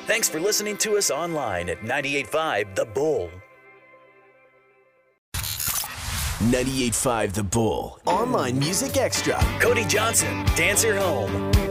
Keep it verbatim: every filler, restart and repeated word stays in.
Thanks for listening to us online at ninety-eight point five The Bull. ninety-eight point five The Bull. Online Music Extra. Cody Johnson, Dancer Home.